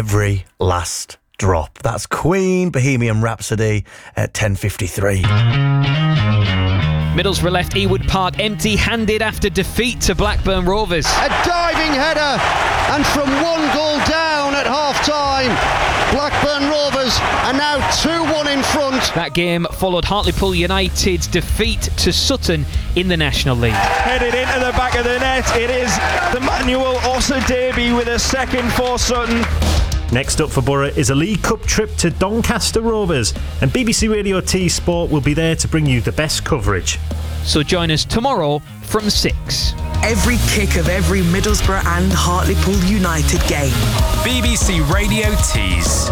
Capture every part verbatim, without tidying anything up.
every last drop. That's Queen, Bohemian Rhapsody at ten fifty-three. Middlesbrough left Ewood Park empty-handed after defeat to Blackburn Rovers. A diving header, and from one goal down at half-time, Blackburn Rovers are now two one in front. That game followed Hartlepool United's defeat to Sutton in the National League. Headed into the back of the net, it is the Manuel Osadebe with a second for Sutton. Next up for Borough is a League Cup trip to Doncaster Rovers, and B B C Radio T Sport will be there to bring you the best coverage. So join us tomorrow from six. Every kick of every Middlesbrough and Hartlepool United game. B B C Radio Tees.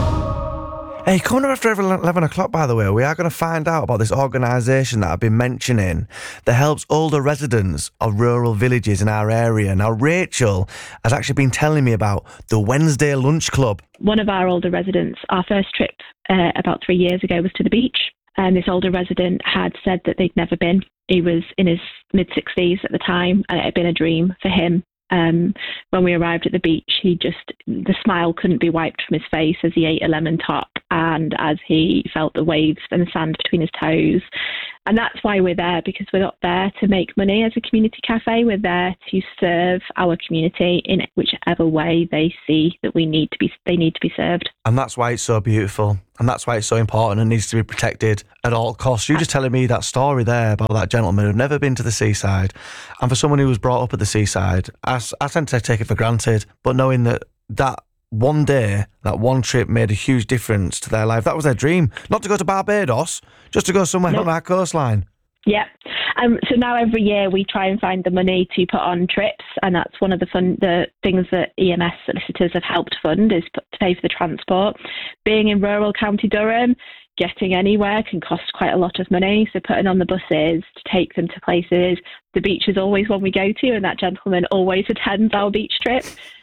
Hey, coming up after eleven o'clock, by the way, we are going to find out about this organisation that I've been mentioning that helps older residents of rural villages in our area. Now, Rachel has actually been telling me about the Wednesday Lunch Club. One of our older residents, our first trip uh, about three years ago was to the beach. And this older resident had said that they'd never been. He was in his mid-sixties at the time, and it had been a dream for him. Um, when we arrived at the beach, he just, the smile couldn't be wiped from his face as he ate a lemon top and as he felt the waves and the sand between his toes. And that's why we're there, because we're not there to make money as a community cafe. We're there to serve our community in whichever way they see that we need to be, they need to be served. And that's why it's so beautiful. And that's why it's so important and needs to be protected at all costs. You just telling me that story there about that gentleman who'd never been to the seaside. And for someone who was brought up at the seaside, I, I tend to take it for granted. But knowing that that one day, that one trip made a huge difference to their life. That was their dream. Not to go to Barbados, just to go somewhere nope. on our coastline. Yeah. Um, so now every year we try and find the money to put on trips, and that's one of the fun, the things that E M S solicitors have helped fund is put, to pay for the transport. Being in rural County Durham, getting anywhere can cost quite a lot of money. So putting on the buses to take them to places. The beach is always one we go to, and that gentleman always attends our beach trip.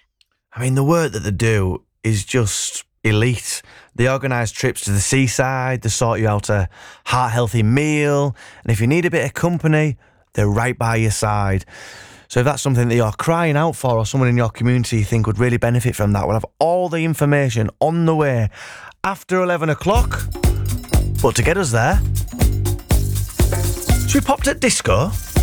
I mean, the work that they do is just elite. They organise trips to the seaside, they sort you out a heart-healthy meal, and if you need a bit of company, they're right by your side. So if that's something that you're crying out for, or someone in your community you think would really benefit from that, we'll have all the information on the way after eleven o'clock. But to get us there, should we pop to disco?